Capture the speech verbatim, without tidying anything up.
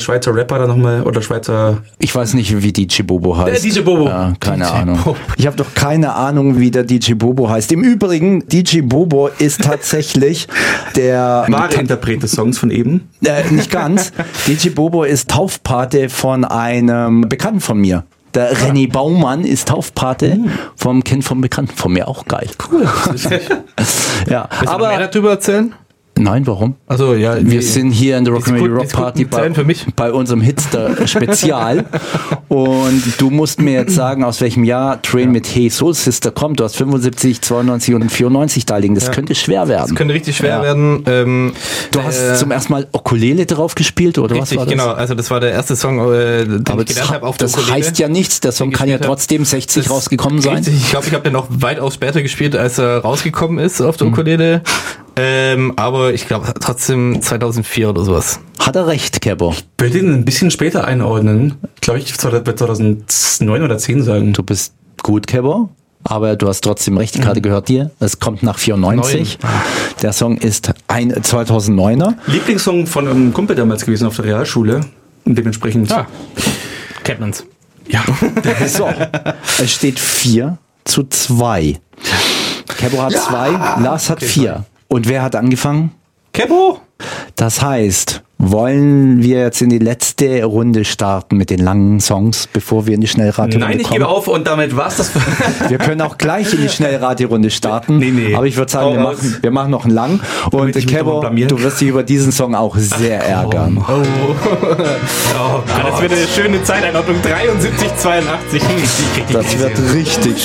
Schweizer Rapper da nochmal oder Schweizer... Ich weiß nicht, wie D J Bobo heißt. Der D J Bobo. Ja, keine D J Ahnung. Bobo. Ich habe doch keine Ahnung, wie der D J Bobo heißt. Im Übrigen, D J Bobo ist tatsächlich der... Wahre Interpret des Songs von eben? Äh, nicht ganz. D J Bobo ist Taufpate von einem Bekannten von mir. Der ah. René Baumann ist Taufpate mhm. vom Kind vom Bekannten von mir. Auch geil. Cool. Ja, willst aber... du mehr darüber erzählen? Nein, warum? Also ja, wir sind hier in der Rock'n'Roll Rock Party bei, für mich. bei unserem Hitster-Spezial und du musst mir jetzt sagen, aus welchem Jahr Train ja. mit Hey Soul Sister kommt. Du hast fünfundsiebzig, zweiundneunzig und vierundneunzig da liegen. Das ja. könnte schwer werden. Das könnte richtig schwer ja. werden. Ähm, du hast äh, zum ersten Mal Ukulele drauf gespielt, oder richtig, was war das? Genau, also das war der erste Song, äh, den Aber ich gelernt habe auf der Das Ukulele. heißt ja nichts, der Song kann ja trotzdem sechzig das rausgekommen sein. Richtig, ich glaube, ich habe den noch weitaus später gespielt, als er rausgekommen ist auf der mhm. Ukulele. Ähm, aber ich glaube trotzdem zweitausendvier oder sowas. Hat er recht, Kebo? Ich würde ihn ein bisschen später einordnen. Glaube ich, zweitausendneun oder zehn sagen. Du bist gut, Kebo, aber du hast trotzdem recht, die Karte mhm. gehört dir. Es kommt nach vierundneunzig. Neun. Der Song ist ein zweitausenddeuner. Lieblingssong von einem Kumpel damals gewesen auf der Realschule. Und dementsprechend... Ah. Kennt man's. Ja. So, es steht vier zu zwei. Kebo hat zwei, ja. Lars hat okay, vier. Sorry. Und wer hat angefangen? Kebo! Das heißt, wollen wir jetzt in die letzte Runde starten mit den langen Songs, bevor wir in die Schnellraterunde kommen? Nein, ich gebe auf und damit war's das. Wir können auch gleich in die Schnellraterunde starten. Nee, nee. Aber ich würde sagen, wir machen, wir machen noch einen lang. Und Kebo, du wirst dich über diesen Song auch sehr Ach, ärgern. Oh, oh. Oh, das wird eine schöne Zeiteinordnung. dreiundsiebzig, zweiundachtzig. Das wird richtig